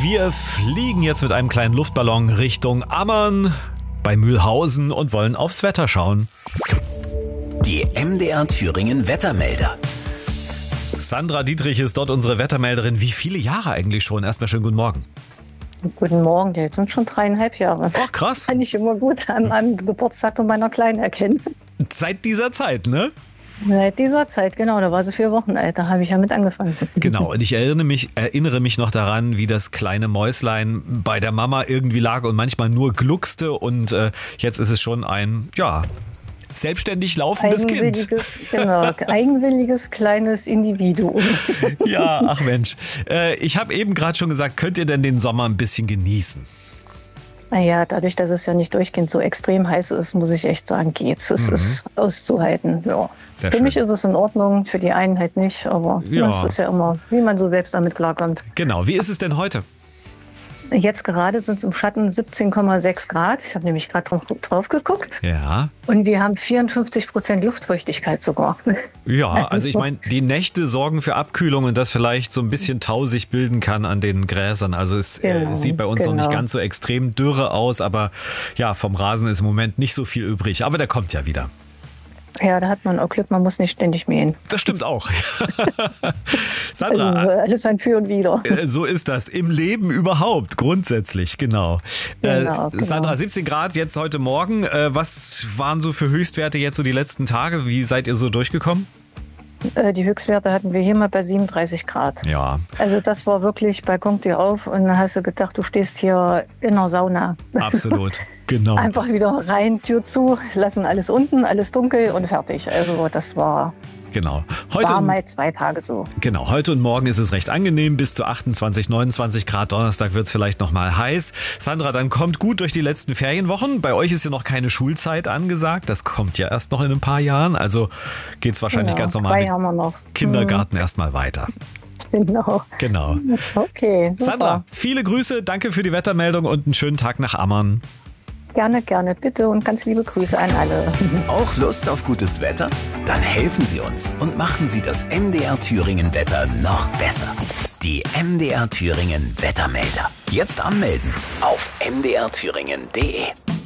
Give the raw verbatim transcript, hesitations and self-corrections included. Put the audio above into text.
Wir fliegen jetzt mit einem kleinen Luftballon Richtung Ammern bei Mühlhausen und wollen aufs Wetter schauen. Die M D R Thüringen Wettermelder. Sandra Dietrich ist dort unsere Wettermelderin. Wie viele Jahre eigentlich schon? Erstmal schönen guten Morgen. Guten Morgen, jetzt sind schon dreieinhalb Jahre. Oh, krass. Kann ich immer gut an einem Geburtsdatum meiner Kleinen erkennen. Seit dieser Zeit, ne? Seit dieser Zeit, genau, da war sie vier Wochen alt, da habe ich ja mit angefangen. Genau, und ich erinnere mich, erinnere mich noch daran, wie das kleine Mäuslein bei der Mama irgendwie lag und manchmal nur gluckste und äh, jetzt ist es schon ein, ja, selbstständig laufendes Kind. Genau, eigenwilliges kleines Individuum. Ja, ach Mensch. Äh, ich habe eben gerade schon gesagt, könnt ihr denn den Sommer ein bisschen genießen? Naja, dadurch, dass es ja nicht durchgehend so extrem heiß ist, muss ich echt sagen, geht's. Es mhm. ist auszuhalten. Ja. Sehr für schön. Mich ist es in Ordnung, für die einen halt nicht, aber ja. Das ist ja immer, wie man so selbst damit klarkommt. Genau, wie ist es denn heute? Jetzt gerade sind es im Schatten siebzehn Komma sechs Grad. Ich habe nämlich gerade drauf, drauf geguckt. Ja. Und wir haben vierundfünfzig Prozent Luftfeuchtigkeit sogar. Ja, also ich meine, die Nächte sorgen für Abkühlung und das vielleicht so ein bisschen Tau sich bilden kann an den Gräsern. Also es genau, äh, sieht bei uns genau. noch nicht ganz so extrem dürre aus, aber ja, vom Rasen ist im Moment nicht so viel übrig. Aber der kommt ja wieder. Ja, da hat man auch Glück, man muss nicht ständig mähen. Das stimmt auch. Sandra, also alles ein Für und Wider. So ist das im Leben überhaupt, grundsätzlich, genau. Genau, äh, genau. Sandra, siebzehn Grad jetzt heute Morgen. Äh, was waren so für Höchstwerte jetzt so die letzten Tage? Wie seid ihr so durchgekommen? Die Höchstwerte hatten wir hier mal bei siebenunddreißig Grad. Ja. Also das war wirklich, Balkontür auf und dann hast du gedacht, du stehst hier in einer Sauna. Absolut, genau. Einfach wieder rein, Tür zu, lassen alles unten, alles dunkel und fertig. Also das war... Genau. Heute war mal zwei Tage so. Genau, heute und morgen ist es recht angenehm, bis zu achtundzwanzig, neunundzwanzig Grad. Donnerstag wird es vielleicht nochmal heiß. Sandra, dann kommt gut durch die letzten Ferienwochen. Bei euch ist ja noch keine Schulzeit angesagt. Das kommt ja erst noch in ein paar Jahren. Also geht es wahrscheinlich genau, ganz normal mit haben wir noch. Kindergarten mhm. erstmal weiter. Genau. Genau. Okay, super. Sandra, viele Grüße, danke für die Wettermeldung und einen schönen Tag nach Ammern. Gerne, gerne, bitte und ganz liebe Grüße an alle. Auch Lust auf gutes Wetter? Dann helfen Sie uns und machen Sie das M D R Thüringen Wetter noch besser. Die M D R Thüringen Wettermelder. Jetzt anmelden auf m d r thüringen punkt d e.